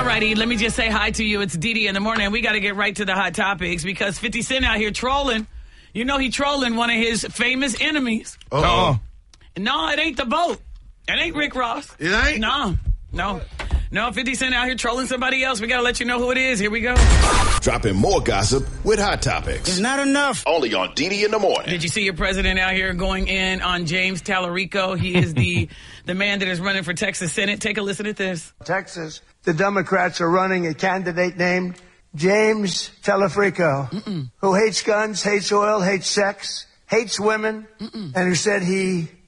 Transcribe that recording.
righty, let me just say hi to you. It's Didi in the morning. We got to get right to the hot topics because 50 Cent out here trolling. You know he trolling one of his famous enemies. Uh-oh. No, it ain't the boat. It ain't Rick Ross. It ain't? No, 50 Cent out here trolling somebody else. We got to let you know who it is. Here we go. Dropping more gossip with Hot Topics. It's not enough. Only on Didi in the morning. Did you see your president out here going in on James Tallarico? He is the man that is running for Texas Senate. Take a listen at this. Texas, the Democrats are running a candidate named James Tallarico, who hates guns, hates oil, hates sex, hates women, and who said he